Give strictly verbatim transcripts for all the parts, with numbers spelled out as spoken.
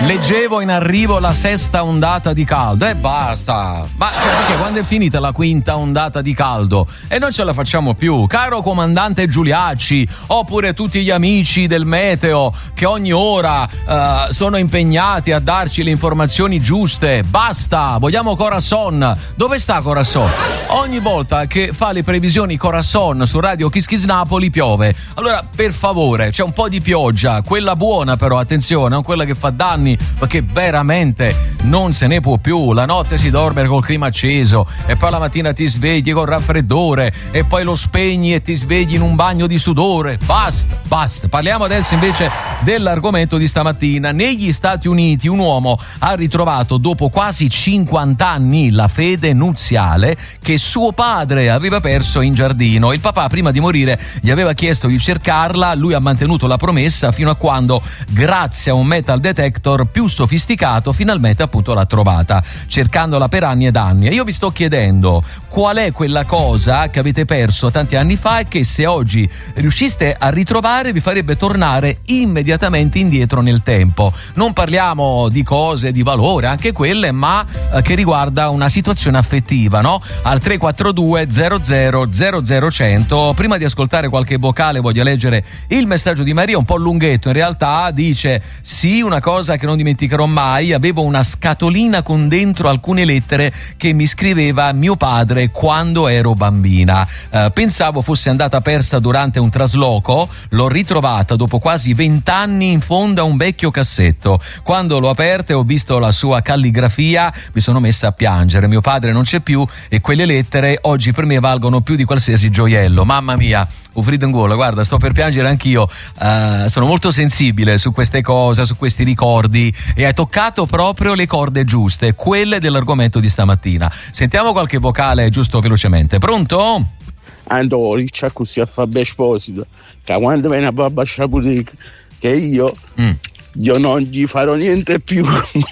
Leggevo in arrivo la sesta ondata di caldo e basta. Ma cioè, perché quando è finita la quinta ondata di caldo e non ce la facciamo più, caro comandante Giuliacci, oppure tutti gli amici del meteo che ogni ora uh, sono impegnati a darci le informazioni giuste. Basta, vogliamo Corazon. Dove sta Corazon? Ogni volta che fa le previsioni Corazon su Radio Kiss Kiss Napoli piove. Allora, per favore, c'è un po' di pioggia, quella buona però, attenzione, non quella che fa danni, perché veramente non se ne può più. La notte si dorme col clima acceso e poi la mattina ti svegli col raffreddore e poi lo spegni e ti svegli in un bagno di sudore. Basta, basta. Parliamo adesso invece dell'argomento di stamattina. Negli Stati Uniti un uomo ha ritrovato dopo quasi cinquanta anni la fede nuziale che suo padre aveva perso in giardino. Il papà prima di morire gli aveva chiesto di cercarla, lui ha mantenuto la promessa fino a quando, grazie a un metal detector più sofisticato, finalmente appunto l'ha trovata, cercandola per anni ed anni. E io vi sto chiedendo qual è quella cosa che avete perso tanti anni fa e che, se oggi riusciste a ritrovare, vi farebbe tornare immediatamente indietro nel tempo. Non parliamo di cose di valore, anche quelle, ma eh, che riguarda una situazione affettiva, no? Al tre quattro due zero zero zero zero cento. Prima di ascoltare qualche vocale voglio leggere il messaggio di Maria, un po' lunghetto in realtà. Dice: sì, una cosa che non dimenticherò mai, avevo una scatolina con dentro alcune lettere che mi scriveva mio padre quando ero bambina. Eh, pensavo fosse andata persa durante un trasloco, l'ho ritrovata dopo quasi vent'anni in fondo a un vecchio cassetto. Quando l'ho aperta e ho visto la sua calligrafia mi sono messa a piangere. Mio padre non c'è più e quelle lettere oggi per me valgono più di qualsiasi gioiello. Mamma mia, Ufridengola, guarda, sto per piangere anch'io. Uh, sono molto sensibile su queste cose, su questi ricordi, e hai toccato proprio le corde giuste, quelle dell'argomento di stamattina. Sentiamo qualche vocale giusto velocemente. Pronto? Andò, riccia così a Fabio Esposito, che quando viene a babba Sciapudic, che io mm. io non gli farò niente più.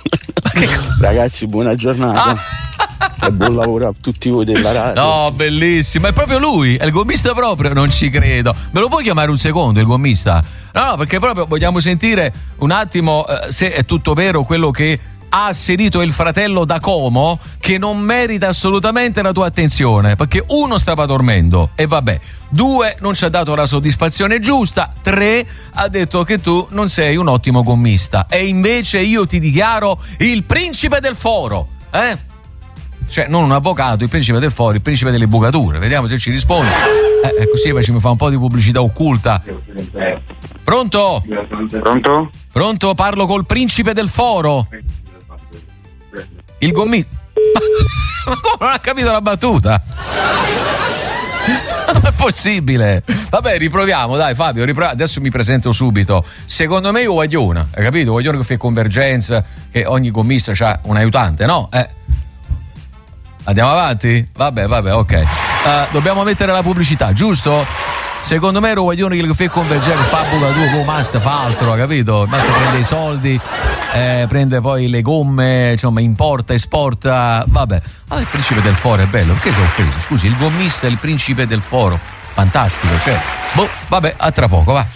Ragazzi, buona giornata. Ah. E buon lavoro a tutti voi della radio. No, bellissimo, è proprio lui, è il gommista proprio, non ci credo. Me lo puoi chiamare un secondo il gommista? No, no, perché proprio vogliamo sentire un attimo eh, se è tutto vero quello che ha asserito il fratello da Como, che non merita assolutamente la tua attenzione, perché uno stava dormendo e vabbè, due non ci ha dato la soddisfazione giusta, tre ha detto che tu non sei un ottimo gommista, e invece io ti dichiaro il principe del foro, eh? Cioè, non un avvocato, il principe del foro, il principe delle bucature. Vediamo se ci risponde. Eh, così ci mi fa un po' di pubblicità occulta. Pronto? Pronto? Pronto, parlo col principe del foro. Il gommista. Ma come, non ha capito la battuta? Non è possibile. Vabbè, riproviamo, dai Fabio, riproviamo. Adesso mi presento subito. Secondo me io voglio una, hai capito? Voglio che fa convergenza, che ogni gommista c'ha un aiutante, no? Eh. Andiamo avanti? Vabbè, vabbè, ok. Uh, dobbiamo mettere la pubblicità, giusto? Secondo me ero guaglione che fa convergere, fa bucatura, poi Master fa altro, capito? Master prende i soldi, eh, prende poi le gomme, insomma, importa, esporta, vabbè. Ah, il principe del foro è bello, perché ti ho offeso? Scusi, il gommista è il principe del foro, fantastico, cioè. Boh, vabbè, a tra poco, va.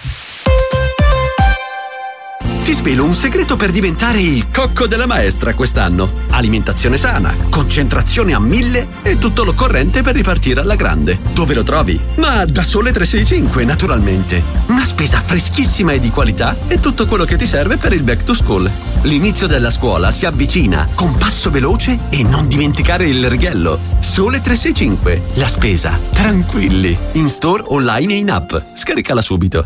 Ti svelo un segreto per diventare il cocco della maestra quest'anno. Alimentazione sana, concentrazione a mille e tutto l'occorrente per ripartire alla grande. Dove lo trovi? Ma da Sole trecentosessantacinque, naturalmente. Una spesa freschissima e di qualità e tutto quello che ti serve per il back to school. L'inizio della scuola si avvicina, con passo veloce e non dimenticare il righello. Sole trecentosessantacinque, la spesa tranquilli. In store, online e in app. Scaricala subito.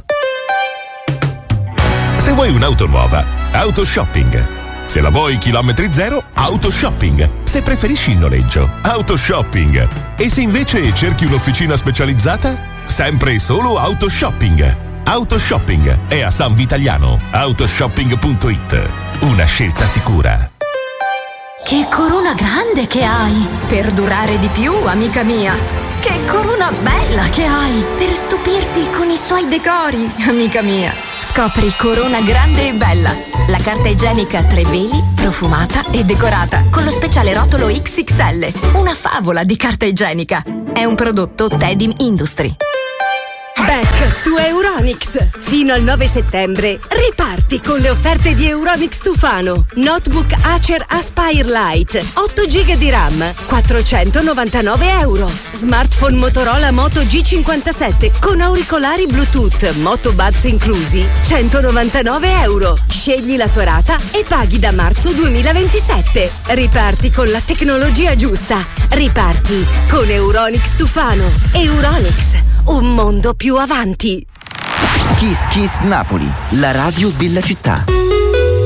Se vuoi un'auto nuova, Autoshopping. Se la vuoi chilometri zero, Autoshopping. Se preferisci il noleggio, Autoshopping. E se invece cerchi un'officina specializzata, sempre e solo Autoshopping. Autoshopping è a San Vitaliano. Autoshopping punto it. Una scelta sicura. Che corona grande che hai! Per durare di più, amica mia! Che corona bella che hai! Per stupirti con i suoi decori, amica mia! Scopri Corona Grande e Bella, la carta igienica tre veli, profumata e decorata, con lo speciale rotolo X X L. Una favola di carta igienica. È un prodotto Tedim Industry. Back to Euronics. Fino al nove settembre riparti con le offerte di Euronics Tufano. Notebook Acer Aspire Lite otto giga di RAM quattrocentonovantanove euro. Smartphone Motorola Moto G cinquantasette con auricolari Bluetooth Moto Buds inclusi centonovantanove euro. Scegli la tua rata e paghi da marzo duemilaventisette. Riparti con la tecnologia giusta. Riparti con Euronics Tufano. Euronics, un mondo più avanti. Kiss Kiss Napoli, la radio della città.